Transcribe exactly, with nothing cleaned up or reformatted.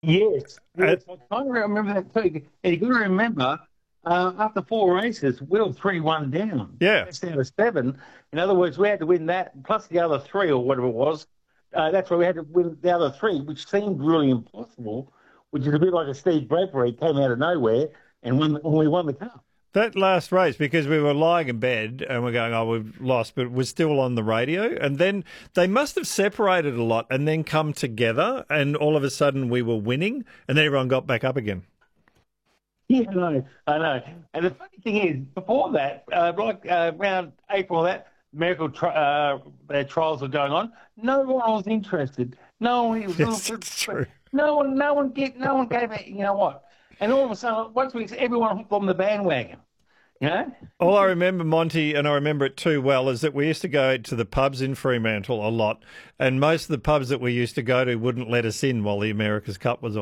Yes, Uh, yes, I kind of remember that too. And you got to remember, uh, after four races, we were three one down, yeah. best out of seven. In other words, we had to win that plus the other three or whatever it was. Uh, that's why we had to win the other three, which seemed really impossible. Which is a bit like a Steve Bradbury came out of nowhere and won. When we won the cup. That last race, because we were lying in bed and we're going, oh, we've lost, but we're still on the radio. And then they must have separated a lot and then come together, and all of a sudden we were winning, and then everyone got back up again. Yeah, I know, I know. And the funny thing is, before that, uh, like uh, around April, that miracle tri- uh, uh, trials were going on. No one was interested. No one Yes, was. it's true. No one, no one get, no one gave it. You know what? And all of a sudden, once we, everyone hopped on the bandwagon. You know? All I remember, Monty, and I remember it too well, is that we used to go to the pubs in Fremantle a lot, and most of the pubs that we used to go to wouldn't let us in while the America's Cup was on.